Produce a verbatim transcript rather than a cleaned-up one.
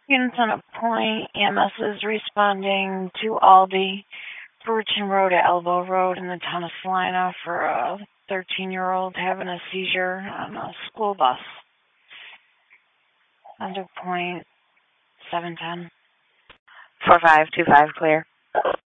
Students on a point, E M S is responding to Aldi, Fullerton Road at Elbow Road in the town of Salina for a thirteen-year-old having a seizure on a school bus. Under point seven ten. four five two five clear.